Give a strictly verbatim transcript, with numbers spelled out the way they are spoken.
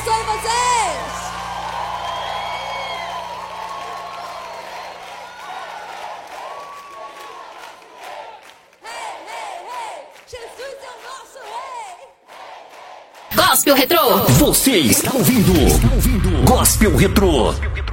abençoe vocês. Hey, hey, hey. Jesus é o nosso rei. Gospel Retrô. Você está ouvindo, está ouvindo Gospel Retrô.